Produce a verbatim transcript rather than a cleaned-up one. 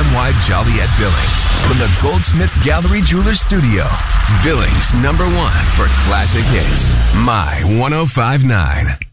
nationwide Joliet Billings. From the Goldsmith Gallery Jewelers Studio, Billings number one for classic hits. My one oh five point nine.